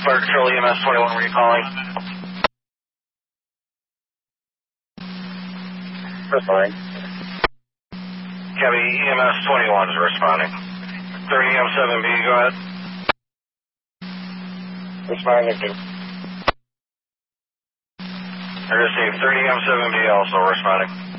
Fire Control EMS 21, were you calling? Responding. Cabby, EMS 21 is responding. 30M7B, go ahead. Responding to. I received 30M7B also responding.